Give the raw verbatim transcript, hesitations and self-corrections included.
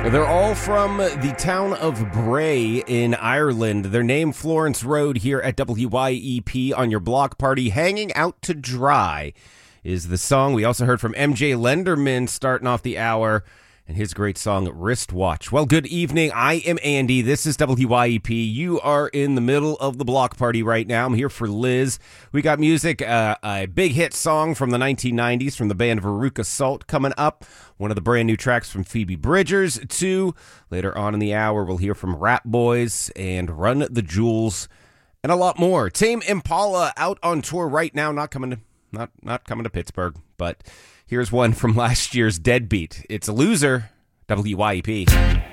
They're all from the town of Bray in Ireland. Their name, Florence Road, here at W Y E P on your block party. Hanging Out to Dry is the song. We also heard from M J Lenderman starting off the hour and his great song, Wristwatch. Well, good evening. I am Andy. This is W Y E P. You are in the middle of the block party right now. I'm here for Liz. We got music, uh, a big hit song from the nineteen nineties from the band Veruca Salt coming up. One of the brand new tracks from Phoebe Bridgers. Two, later on in the hour, we'll hear from Rat Boys and Run the Jewels and a lot more. Tame Impala out on tour right now. Not coming to, not, not coming to Pittsburgh, but here's one from last year's Deadbeat. It's a Loser, W Y E P.